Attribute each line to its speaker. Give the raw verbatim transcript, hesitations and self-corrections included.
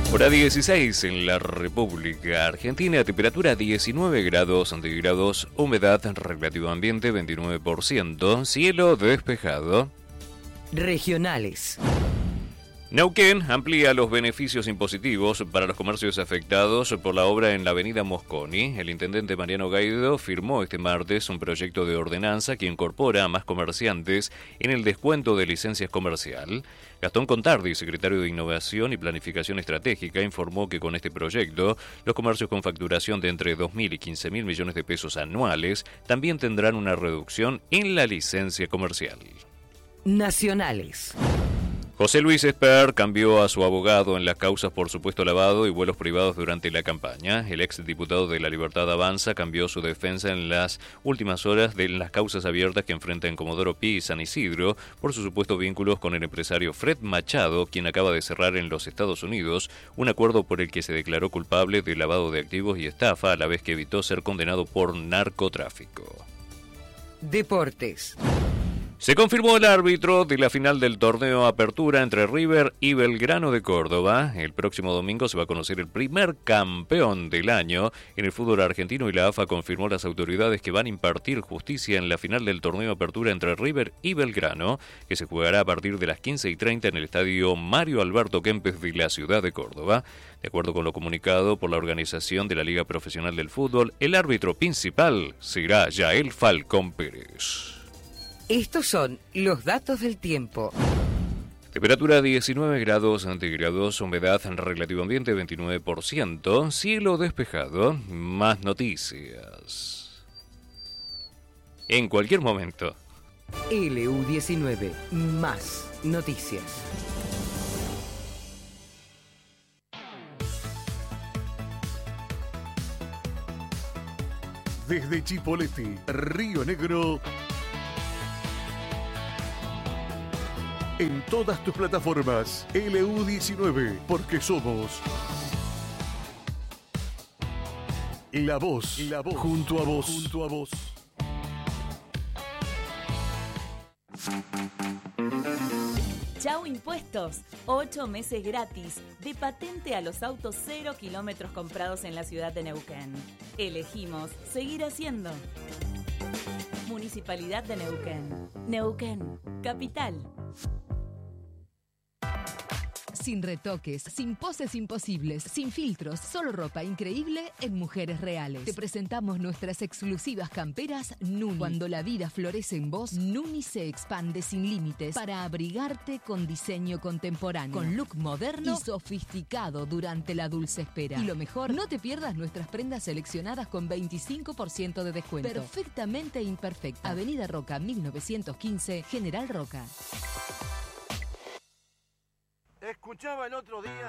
Speaker 1: Hora dieciséis en la República Argentina, temperatura diecinueve grados centígrados, humedad relativa ambiente veintinueve por ciento, cielo despejado.
Speaker 2: Regionales.
Speaker 1: Neuquén amplía los beneficios impositivos para los comercios afectados por la obra en la avenida Mosconi. El intendente Mariano Gaido firmó este martes un proyecto de ordenanza que incorpora a más comerciantes en el descuento de licencias comercial. Gastón Contardi, secretario de Innovación y Planificación Estratégica, informó que con este proyecto, los comercios con facturación de entre dos mil y quince mil millones de pesos anuales también tendrán una reducción en la licencia comercial.
Speaker 2: Nacionales.
Speaker 1: José Luis Esper cambió a su abogado en las causas por supuesto lavado y vuelos privados durante la campaña. El exdiputado de La Libertad Avanza cambió su defensa en las últimas horas de las causas abiertas que enfrentan Comodoro Pi y San Isidro por sus supuestos vínculos con el empresario Fred Machado, quien acaba de cerrar en los Estados Unidos un acuerdo por el que se declaró culpable de lavado de activos y estafa, a la vez que evitó ser condenado por narcotráfico.
Speaker 2: Deportes.
Speaker 1: Se confirmó el árbitro de la final del torneo Apertura entre River y Belgrano de Córdoba. El próximo domingo se va a conocer el primer campeón del año en el fútbol argentino y la A F A confirmó las autoridades que van a impartir justicia en la final del torneo Apertura entre River y Belgrano, que se jugará a partir de las quince y treinta en el estadio Mario Alberto Kempes de la ciudad de Córdoba. De acuerdo con lo comunicado por la organización de la Liga Profesional del Fútbol, el árbitro principal será Yael Falcón Pérez.
Speaker 2: Estos son los datos del tiempo.
Speaker 1: Temperatura diecinueve grados centígrados, humedad relativa ambiente veintinueve por ciento, cielo despejado. Más noticias en cualquier momento.
Speaker 2: L U diecinueve, más noticias.
Speaker 3: Desde Chipoleti, Río Negro, en todas tus plataformas, L U diecinueve, porque somos la voz, la voz, junto a vos, junto a vos.
Speaker 4: Chau Impuestos, ocho meses gratis de patente a los autos cero kilómetros comprados en la ciudad de Neuquén. Elegimos seguir haciendo. Municipalidad de Neuquén. Neuquén, capital.
Speaker 5: Sin retoques, sin poses imposibles, sin filtros, solo ropa increíble en Mujeres Reales. Te presentamos nuestras exclusivas camperas Nuni. Cuando la vida florece en vos, Nuni se expande sin límites para abrigarte con diseño contemporáneo, con look moderno y sofisticado durante la dulce espera. Y lo mejor, no te pierdas nuestras prendas seleccionadas con veinticinco por ciento de descuento. Perfectamente imperfecta. Avenida Roca mil novecientos quince, General Roca.
Speaker 6: Escuchaba el otro día